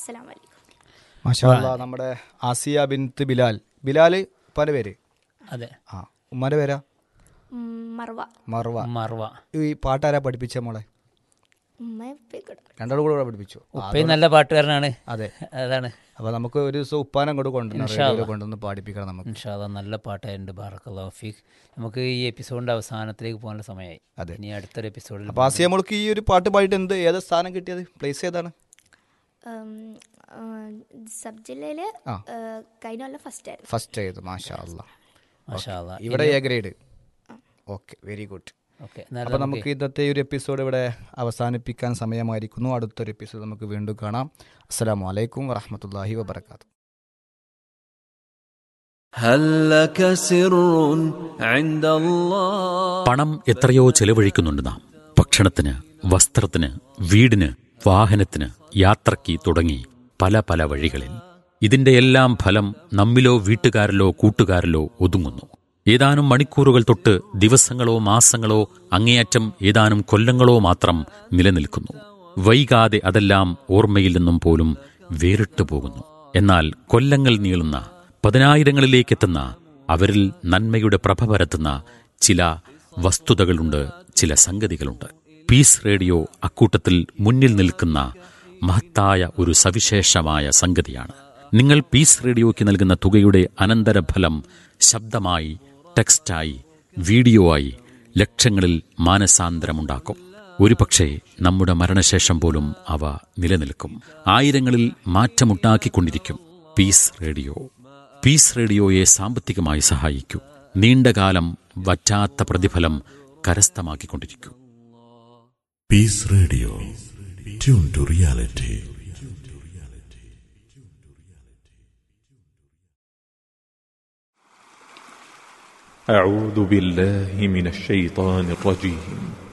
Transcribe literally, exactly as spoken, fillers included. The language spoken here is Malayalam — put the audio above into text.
അസ്സലാമു അലൈക്കും. മാഷാ അല്ലാഹ്. നമ്മുടെ ആസിയ ബിൻത്ത് ബിലാൽ. ബിലാൽ ഉപ്പാന്റെ പേര്? അതെ. ആ, ഉമ്മാന്റെ പേരാ? മർവ. മർവ. മർവ. ഈ പാട്ടാരാ പഠിപ്പിച്ച മോളെ? രണ്ടോടും കൂടെ പഠിപ്പിച്ചു. ഉപ്പയും നല്ല പാട്ടുകാരനാണ്. അതെ, അതാണ്. അപ്പൊ നമുക്ക് ഒരു ദിവസം ഉപ്പാനെ അങ്ങോട്ട് കൊണ്ടുവരണം, കൊണ്ടുവന്ന് പാടിപ്പിക്കണം നമുക്ക്. ഇൻഷാ അല്ലാഹ്. നല്ല പാട്ടായിട്ടുണ്ട്. ബാറക്കല്ലാഹു ഫീഖ്. നമുക്ക് ഈ എപ്പിസോഡിന്റെ അവസാനത്തിലേക്ക് പോകാനുള്ള സമയമായി. അതെ, ഇനി അടുത്തൊരു എപ്പിസോഡിൽ. അപ്പൊ ആസിയ മോൾക്ക് ഈ ഒരു പാട്ട് പാടിയിട്ട് എന്ത് ഏതാ സ്ഥാനം കിട്ടിയത്? പ്ലേസ് ഏതാണ്? സബ് ജില്ലയില് കഴിഞ്ഞ കൊല്ലം ഫസ്റ്റ് ആയിരുന്നു. ഫസ്റ്റ് ആയത്. മാഷാ അല്ലാഹ്. മാഷാ അല്ലാഹ്. ഇവിടെ A grade. Okay, very good. അപ്പോൾ നമുക്ക് ഇന്നത്തെ ഒരു എപ്പിസോഡ് ഇവിടെ അവസാനിപ്പിക്കാൻ സമയമായിരിക്കുന്നു. അടുത്തൊരു എപ്പിസോഡ് നമുക്ക് വീണ്ടും കാണാം. അസ്സലാമു അലൈക്കും വറഹ്മത്തുള്ളാഹി വബറകാതുഹു. പണം എത്രയോ ചെലവഴിക്കുന്നുണ്ട് നാം. ഭക്ഷണത്തിന്, വസ്ത്രത്തിന്, വീടിന്, വാഹനത്തിന്, യാത്രയ്ക്ക് തുടങ്ങി പല പല വഴികളിൽ. ഇതിന്റെ എല്ലാം ഫലം നമ്മിലോ വീട്ടുകാരിലോ കൂട്ടുകാരിലോ ഒതുങ്ങുന്നു. ഏതാനും മണിക്കൂറുകൾ തൊട്ട് ദിവസങ്ങളോ മാസങ്ങളോ അങ്ങേയറ്റം ഏതാനും കൊല്ലങ്ങളോ മാത്രം നിലനിൽക്കുന്നു. വൈകാതെ അതെല്ലാം ഓർമ്മയിൽ നിന്നും പോലും വേറിട്ടു പോകുന്നു. എന്നാൽ കൊല്ലങ്ങൾ നീളുന്ന, പതിനായിരങ്ങളിലേക്കെത്തുന്ന, അവരിൽ നന്മയുടെ പ്രഭ പരത്തുന്ന ചില വസ്തുതകളുണ്ട്, ചില സംഗതികളുണ്ട്. പീസ് റേഡിയോ അക്കൂട്ടത്തിൽ മുന്നിൽ നിൽക്കുന്ന മഹത്തായ ഒരു സവിശേഷമായ സംഗതിയാണ്. നിങ്ങൾ പീസ് റേഡിയോയ്ക്ക് നൽകുന്ന തുകയുടെ അനന്തരഫലം ശബ്ദമായി, ടെക്സ്റ്റായി, വീഡിയോ ആയി ലക്ഷങ്ങളിൽ മാനസാന്തരമുണ്ടാക്കും. ഒരുപക്ഷെ നമ്മുടെ മരണശേഷം പോലും അവ നിലനിൽക്കും. ആയിരങ്ങളിൽ മാറ്റമുണ്ടാക്കിക്കൊണ്ടിരിക്കും. Piece radio. പീസ് റേഡിയോയെ സാമ്പത്തികമായി സഹായിക്കൂ. നീണ്ടകാലം വറ്റാത്ത പ്രതിഫലം കരസ്ഥമാക്കിക്കൊണ്ടിരിക്കൂ. Piece radio, tune to reality. أعوذ بالله من الشيطان الرجيم.